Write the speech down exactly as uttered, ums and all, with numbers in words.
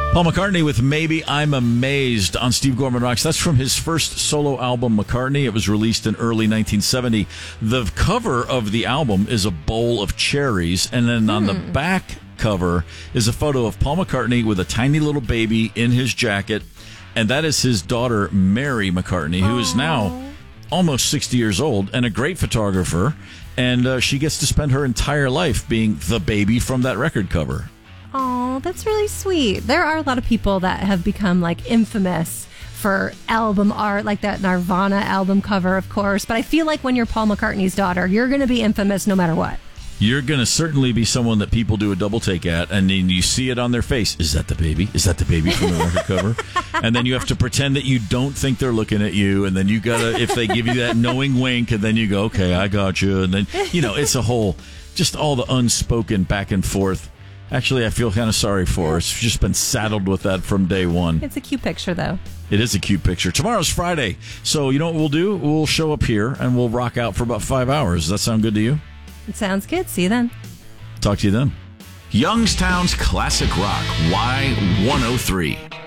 Paul McCartney with Maybe I'm Amazed on Steve Gorman Rocks. That's from his first solo album, McCartney. It was released in early nineteen seventy. The cover of the album is a bowl of cherries, and then on hmm. the back cover is a photo of Paul McCartney with a tiny little baby in his jacket, and that is his daughter, Mary McCartney, who Aww. is now almost sixty years old and a great photographer, and uh, she gets to spend her entire life being the baby from that record cover. Oh, that's really sweet. There are a lot of people that have become like infamous for album art, like that Nirvana album cover, of course. But I feel like when you're Paul McCartney's daughter, you're going to be infamous no matter what. You're going to certainly be someone that people do a double take at, and then you see it on their face. Is that the baby? Is that the baby from the record cover? And then you have to pretend that you don't think they're looking at you, and then you got to, if they give you that knowing wink, and then you go, okay, I got you. And then, you know, it's a whole, just all the unspoken back and forth. Actually, I feel kind of sorry for her. She's just been saddled with that from day one. It's a cute picture, though. It is a cute picture. Tomorrow's Friday. So you know what we'll do? We'll show up here, and we'll rock out for about five hours. Does that sound good to you? It sounds good. See you then. Talk to you then. Youngstown's Classic Rock, Y one oh three.